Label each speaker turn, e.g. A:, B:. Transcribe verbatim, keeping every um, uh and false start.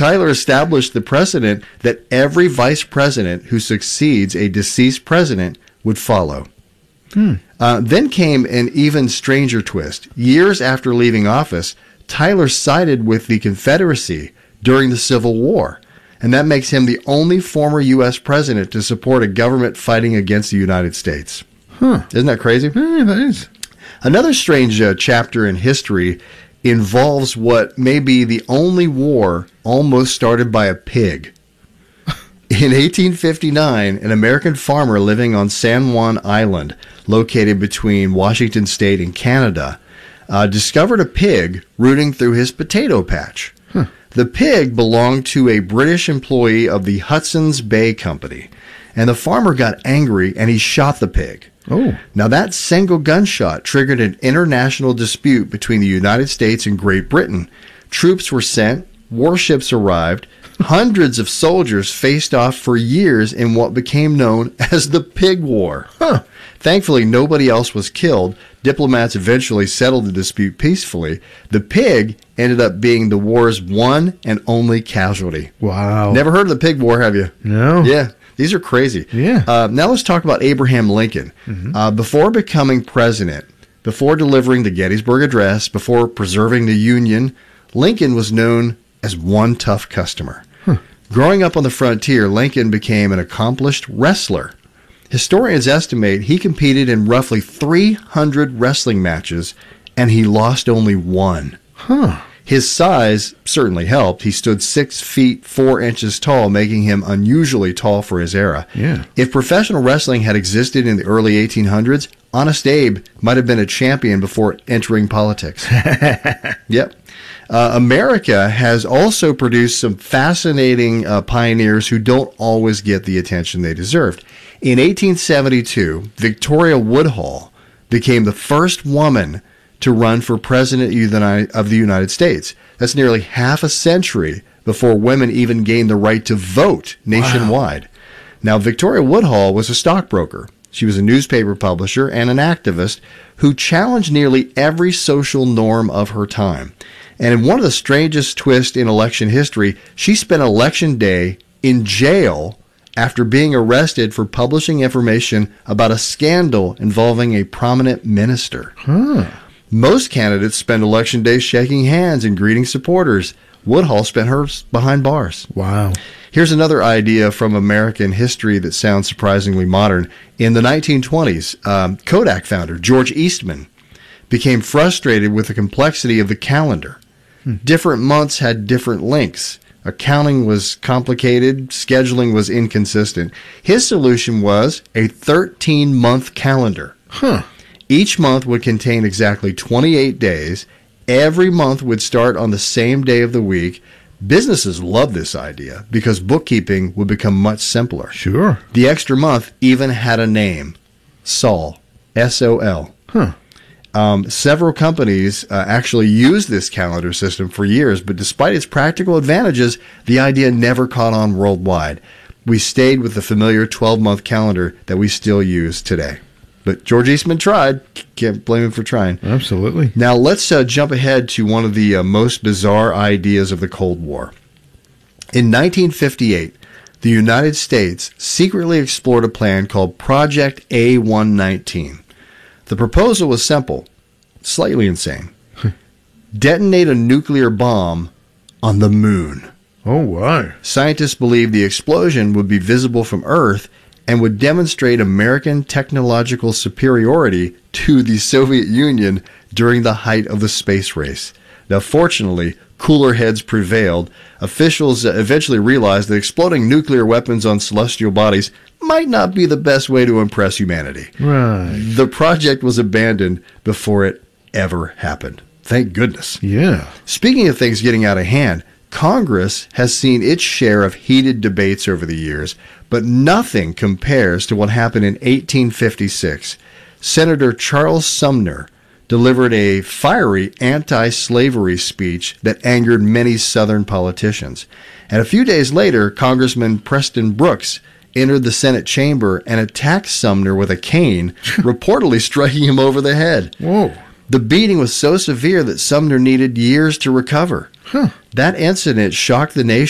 A: Tyler established the precedent that every vice president who succeeds a deceased president would follow. Hmm. Uh, then came an even stranger twist. Years after leaving office, Tyler sided with the Confederacy during the Civil War, and that makes him the only former U S president to support a government fighting against the United States.
B: Huh.
A: Isn't that crazy?
B: Yeah, that is.
A: Another strange uh, chapter in history involves what may be the only war almost started by a pig. In eighteen fifty-nine, an American farmer living on San Juan Island, located between Washington State and Canada, uh, discovered a pig rooting through his potato patch. Huh. The pig belonged to a British employee of the Hudson's Bay Company, and the farmer got angry and he shot the pig.
B: Oh.
A: Now, that single gunshot triggered an international dispute between the United States and Great Britain. Troops were sent, warships arrived, hundreds of soldiers faced off for years in what became known as the Pig War.
B: Huh.
A: Thankfully, nobody else was killed. Diplomats eventually settled the dispute peacefully. The pig ended up being the war's one and only casualty.
B: Wow.
A: Never heard of the Pig War, have you?
B: No.
A: Yeah. These are crazy.
B: Yeah.
A: Uh, now let's talk about Abraham Lincoln. Mm-hmm. Uh, before becoming president, before delivering the Gettysburg Address, before preserving the Union, Lincoln was known as one tough customer. Huh. Growing up on the frontier, Lincoln became an accomplished wrestler. Historians estimate he competed in roughly three hundred wrestling matches, and he lost only one.
B: Huh.
A: His size certainly helped. He stood six feet four inches tall, making him unusually tall for his era.
B: Yeah.
A: If professional wrestling had existed in the early eighteen hundreds, Honest Abe might have been a champion before entering politics. Yep. Uh, America has also produced some fascinating uh, pioneers who don't always get the attention they deserved. In eighteen seventy-two, Victoria Woodhull became the first woman to run for president of the United States. That's nearly half a century before women even gained the right to vote nationwide. Wow. Now, Victoria Woodhull was a stockbroker. She was a newspaper publisher and an activist who challenged nearly every social norm of her time. And in one of the strangest twists in election history, she spent Election Day in jail after being arrested for publishing information about a scandal involving a prominent minister.
B: Huh.
A: Most candidates spend Election Day shaking hands and greeting supporters. Woodhull spent hers behind bars.
B: Wow.
A: Here's another idea from American history that sounds surprisingly modern. In the nineteen twenties, um, Kodak founder George Eastman became frustrated with the complexity of the calendar. Hmm. Different months had different lengths. Accounting was complicated. Scheduling was inconsistent. His solution was a thirteen-month calendar.
B: Huh.
A: Each month would contain exactly twenty-eight days. Every month would start on the same day of the week. Businesses loved this idea because bookkeeping would become much simpler.
B: Sure.
A: The extra month even had a name, Sol, S O L.
B: Huh.
A: Um, several companies uh, actually used this calendar system for years, but despite its practical advantages, the idea never caught on worldwide. We stayed with the familiar twelve-month calendar that we still use today. But George Eastman tried. Can't blame him for trying.
B: Absolutely.
A: Now, let's uh, jump ahead to one of the uh, most bizarre ideas of the Cold War. In nineteen fifty-eight, the United States secretly explored a plan called Project A one nineteen. The proposal was simple, slightly insane. Detonate a nuclear bomb on the moon.
B: Oh, wow.
A: Scientists believed the explosion would be visible from Earth and would demonstrate American technological superiority to the Soviet Union during the height of the space race. Now, fortunately, cooler heads prevailed. Officials eventually realized that exploding nuclear weapons on celestial bodies might not be the best way to impress humanity.
B: Right.
A: The project was abandoned before it ever happened. Thank goodness.
B: Yeah.
A: Speaking of things getting out of hand, Congress has seen its share of heated debates over the years, but nothing compares to what happened in eighteen fifty-six. Senator Charles Sumner delivered a fiery anti-slavery speech that angered many Southern politicians. And a few days later, Congressman Preston Brooks entered the Senate chamber and attacked Sumner with a cane, reportedly striking him over the head.
B: Whoa.
A: The beating was so severe that Sumner needed years to recover.
B: Huh.
A: That incident shocked the nation.